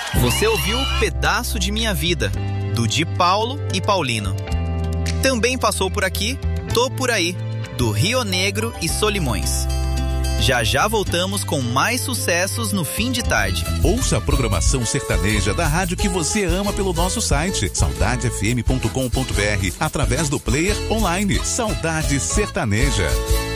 Você ouviu Pedaço de Minha Vida, do Di Paulo e Paulino. Também passou por aqui Tô Por Aí, do Rio Negro e Solimões. Já já voltamos com mais sucessos no fim de tarde. Ouça a programação sertaneja da rádio que você ama pelo nosso site saudadefm.com.br através do player online Saudade Sertaneja.